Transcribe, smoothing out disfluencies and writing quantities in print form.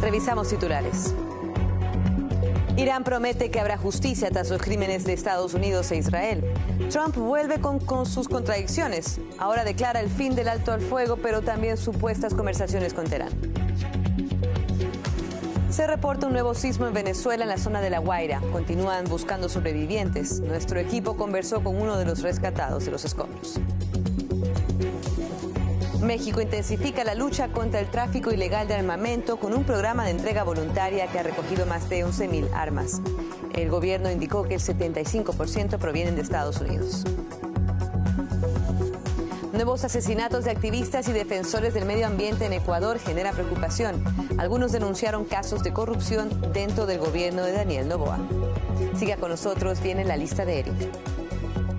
Revisamos titulares. Irán promete que habrá justicia tras los crímenes de Estados Unidos e Israel. Trump vuelve con sus contradicciones. Ahora declara el fin del alto al fuego, pero también supuestas conversaciones con Teherán. Se reporta un nuevo sismo en Venezuela, en la zona de La Guaira. Continúan buscando sobrevivientes. Nuestro equipo conversó con uno de los rescatados de los escombros. México intensifica la lucha contra el tráfico ilegal de armamento con un programa de entrega voluntaria que ha recogido más de 11,000 armas. El gobierno indicó que el 75% provienen de Estados Unidos. Nuevos asesinatos de activistas y defensores del medio ambiente en Ecuador generan preocupación. Algunos denunciaron casos de corrupción dentro del gobierno de Daniel Noboa. Siga con nosotros, viene la lista de Eric.